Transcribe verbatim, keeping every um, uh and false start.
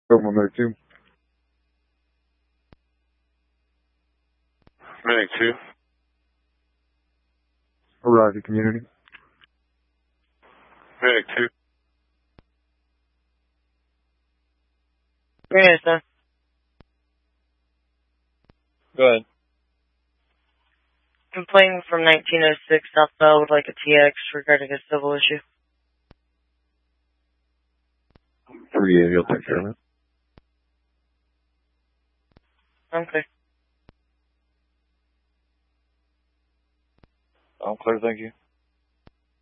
Over Medic two. Medic two. Arrive at community. Medic two. Yeah, sir. Go ahead. Complaint from nineteen oh six Southbound would like a T X regarding a civil issue. three eighty, you'll take care of it. Okay. All clear, thank you.